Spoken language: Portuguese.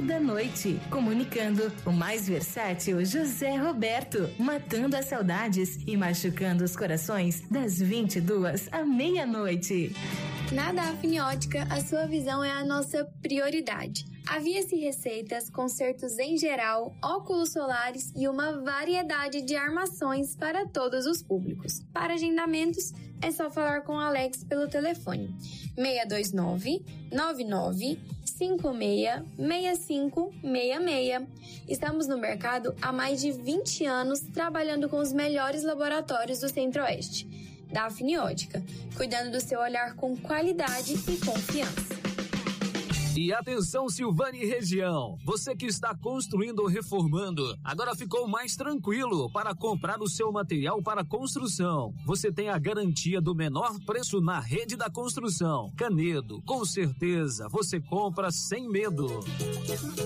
da noite. Comunicando o mais versátil José Roberto, matando as saudades e machucando os corações das 22 à meia-noite. Na Dafniótica, a sua visão é a nossa prioridade. Havia-se receitas, consertos em geral, óculos solares e uma variedade de armações para todos os públicos. Para agendamentos, é só falar com o Alex pelo telefone 629-9956-6566. Estamos no mercado há mais de 20 anos trabalhando com os melhores laboratórios do Centro-Oeste. Dafniótica, cuidando do seu olhar com qualidade e confiança. E atenção, Silvânia e região, você que está construindo ou reformando, agora ficou mais tranquilo para comprar o seu material para construção. Você tem a garantia do menor preço na Rede da Construção. Canedo, com certeza, você compra sem medo.